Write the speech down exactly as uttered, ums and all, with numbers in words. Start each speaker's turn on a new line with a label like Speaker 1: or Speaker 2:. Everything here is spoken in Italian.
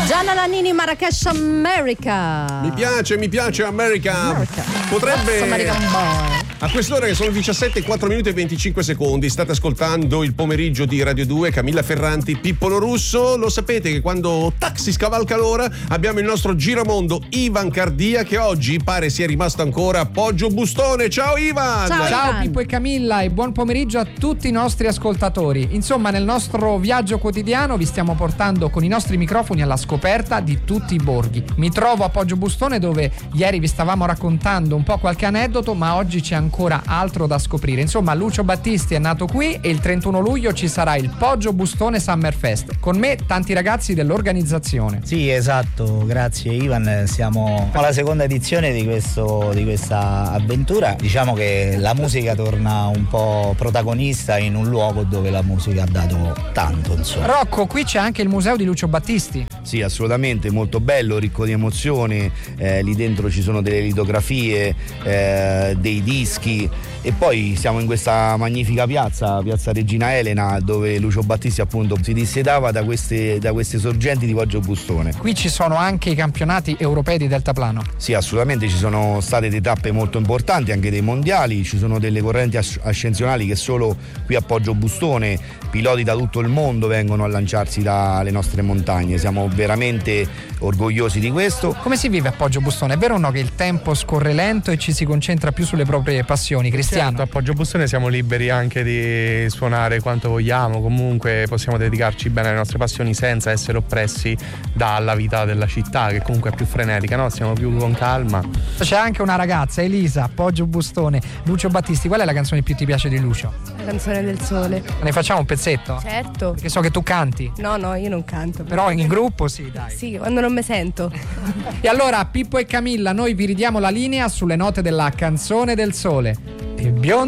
Speaker 1: Gianna Nannini, Marrakesh America.
Speaker 2: Mi piace, mi piace America.
Speaker 1: America.
Speaker 2: Potrebbe
Speaker 1: American Boy.
Speaker 2: A quest'ora, che sono diciassette, quattro minuti e venticinque secondi, state ascoltando il pomeriggio di Radio due, Camilla Ferranti, Pippolo Russo. Lo sapete che quando taxi scavalca l'ora abbiamo il nostro giramondo Ivan Cardia, che oggi pare sia rimasto ancora a Poggio Bustone. Ciao Ivan!
Speaker 1: Ciao,
Speaker 3: Ciao
Speaker 1: Ivan.
Speaker 3: Pippo e Camilla e buon pomeriggio a tutti i nostri ascoltatori. Insomma, nel nostro viaggio quotidiano vi stiamo portando con i nostri microfoni alla scoperta di tutti i borghi. Mi trovo a Poggio Bustone, dove ieri vi stavamo raccontando un po' qualche aneddoto, ma oggi c'è ancora altro da scoprire. Insomma, Lucio Battisti è nato qui e il trentuno luglio ci sarà il Poggio Bustone Summer Fest. Con me tanti ragazzi dell'organizzazione.
Speaker 4: Sì, esatto, grazie Ivan. Siamo alla seconda edizione di, questo, di questa avventura. Diciamo che la musica torna un po' protagonista in un luogo dove la musica ha dato tanto, insomma.
Speaker 3: Rocco, qui c'è anche il museo di Lucio Battisti.
Speaker 5: Sì, assolutamente, molto bello, ricco di emozioni, eh, lì dentro ci sono delle litografie, eh, dei dischi, e poi siamo in questa magnifica piazza, piazza Regina Elena, dove Lucio Battisti appunto si dissetava da queste, da queste sorgenti di Poggio Bustone.
Speaker 3: Qui ci sono anche i campionati europei di deltaplano.
Speaker 5: Sì, assolutamente, ci sono state delle tappe molto importanti, anche dei mondiali, ci sono delle correnti as- ascensionali che solo qui a Poggio Bustone piloti da tutto il mondo vengono a lanciarsi dalle nostre montagne. Siamo veramente orgogliosi di questo.
Speaker 3: Come si vive a Poggio Bustone? È vero o no che il tempo scorre lento e ci si concentra più sulle proprie passioni? Cristiano?
Speaker 6: Certo, a Poggio Bustone siamo liberi anche di suonare quanto vogliamo, comunque possiamo dedicarci bene alle nostre passioni senza essere oppressi dalla vita della città, che comunque è più frenetica, no? Siamo più con calma.
Speaker 3: C'è anche una ragazza, Elisa, a Poggio Bustone. Lucio Battisti, qual è la canzone che più ti piace di Lucio?
Speaker 7: La canzone del sole.
Speaker 3: Ne facciamo un pezzetto?
Speaker 7: Certo.
Speaker 3: Perché so che tu canti.
Speaker 7: No, no, io non canto.
Speaker 3: Però in gruppo sì, dai.
Speaker 7: Sì, quando non mi sento.
Speaker 3: E allora, Pippo e Camilla, noi vi ridiamo la linea sulle note della canzone del sole. Il biondo